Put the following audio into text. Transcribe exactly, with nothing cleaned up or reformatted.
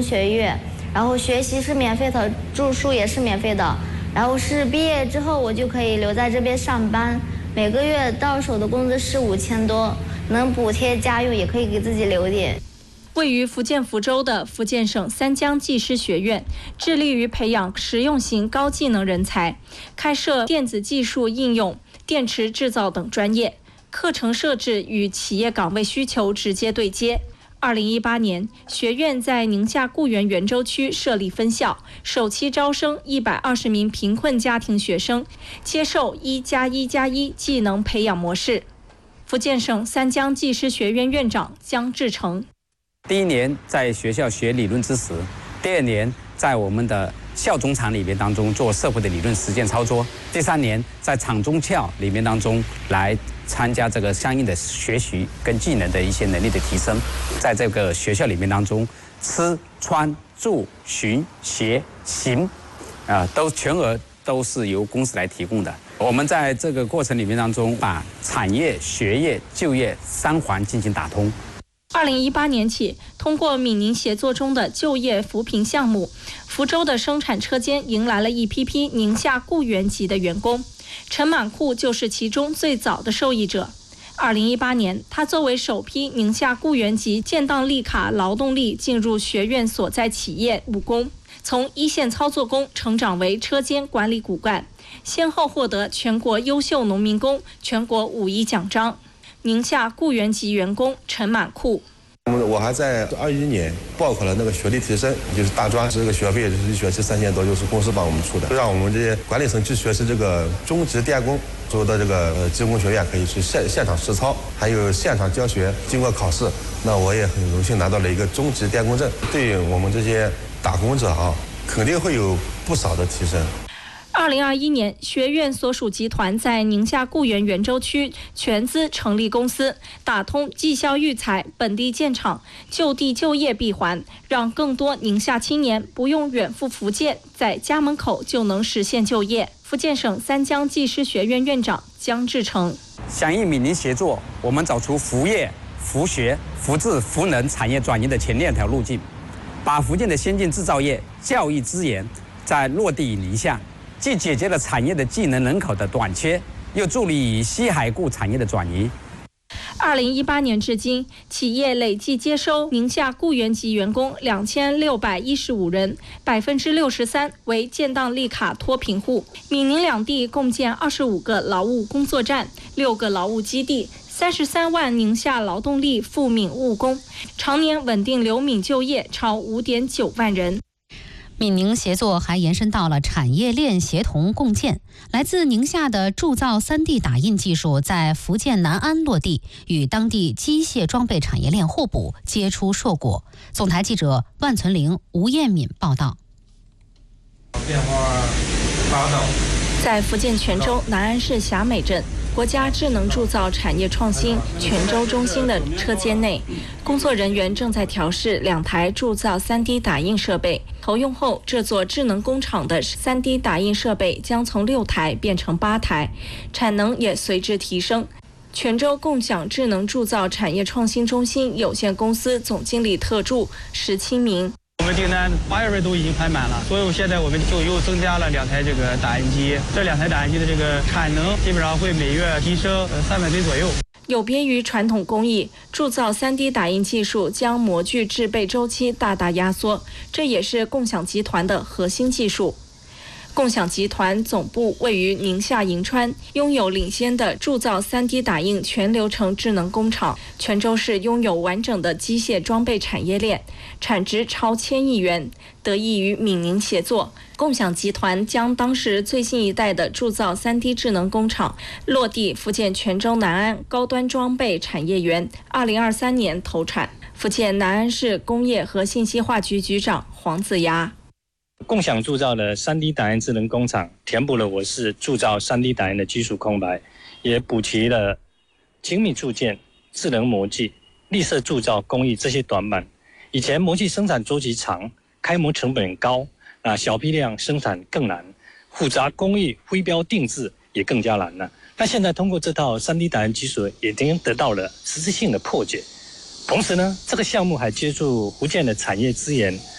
工学院，然后学习是免费的，住宿也是免费的。然后是毕业之后我就可以留在这边上班，每个月到手的工资是五千多，能补贴家用，也可以给自己留点。 位于福建福州的福建省三江技师学院，致力于培养实用型高技能人才，开设电子技术应用、电池制造等专业，课程设置与企业岗位需求直接对接。二零一八年，学院在宁夏固原袁州区设立分校，首期招生一百二十名贫困家庭学生，接受一加一加一技能培养模式。福建省三江技师学院院长姜志成。 第一年在学校学理论知识，第二年在我们的校中厂里面当中做社会的理论实践操作，第三年在厂中校里面当中来参加这个相应的学习跟技能的一些能力的提升，在这个学校里面当中，吃穿住行学行，啊、呃，都全额都是由公司来提供的。我们在这个过程里面当中，把产业、学业、就业三环进行打通。 二零一八年起，通过闽宁协作中的就业扶贫项目，福州的生产车间迎来了一批批宁夏固原籍的员工，陈满库就是其中最早的受益者。二零一八年，他作为首批宁夏固原籍建档立卡劳动力进入学院所在企业务工，从一线操作工成长为车间管理骨干，先后获得全国优秀农民工、全国五一奖章。宁夏固原籍员工陈满库， 我还在二一年报考了那个学历提升，就是大专，这个学费就是一学期三千多，就是公司帮我们出的，就让我们这些管理层去学习这个中级电工，所有的这个呃技工学院可以去现现场实操，还有现场教学。经过考试，那我也很荣幸拿到了一个中级电工证，对于我们这些打工者啊，肯定会有不少的提升。 二零二一年，学院所属集团在宁夏固原袁州区全资成立公司，打通技校育才、本地建厂、就地就业闭环，让更多宁夏青年不用远赴福建，在家门口就能实现就业。福建省三江技师学院院长姜志成， 响应闽宁协作，我们找出福业、福学、福智、福能产业转移的前两条路径，把福建的先进制造业、教育资源在落地宁夏，既解决了产业的技能人口的短缺，又助力于西海固产业的转移。 二零一八年至今，企业累计接收宁夏固原籍员工两千六百一十五人，百分之六十三为建档立卡脱贫户。闽宁两地共建二十五个劳务工作站，六个劳务基地。三十三万宁夏劳动力赴闽务工，常年稳定留闽就业超五点九万人。 闽宁协作还延伸到了产业链协同共建。来自宁夏的铸造 三 D 打印技术在福建南安落地，与当地机械装备产业链互补，结出硕果。总台记者万存玲、吴艳敏报道。 变化八道。 在福建泉州南安市霞美镇，国家智能铸造产业创新泉州中心的车间内，工作人员正在调试两台铸造 三 D 打印设备。投用后，这座智能工厂的 三 D 打印设备将从六台变成八台，产能也随之提升。泉州共享智能铸造产业创新中心有限公司总经理特助石清明。 我们订单八月份都已经排满了，所以现在我们就又增加了两台这个打印机，这两台打印机的这个产能基本上会每月提升三百倍左右。 有别于传统工艺，铸造 三 D 打印技术将模具制备周期大大压缩，这也是共享集团的核心技术。共享集团总部位于宁夏银川，拥有领先的铸造 三 D 打印全流程智能工厂。泉州市拥有完整的机械装备产业链，产值超千亿元。得益于闽宁协作，共享集团将当时最新一代的铸造 三 D 智能工厂落地福建泉州南安高端装备产业园，二零二三年投产。福建南安市工业和信息化局局长黄子牙。 共享铸造的 三 D 打印智能工厂填补了我市铸造 三 D 打印的技术空白，也补齐了精密铸件、智能模具、绿色铸造工艺这些短板。以前模具生产周期长，开模成本高，啊，小批量生产更难，复杂工艺徽标定制也更加难了。那现在通过这套 三 D 打印技术，已经得到了实质性的破解。同时呢，这个项目还接触福建的产业资源。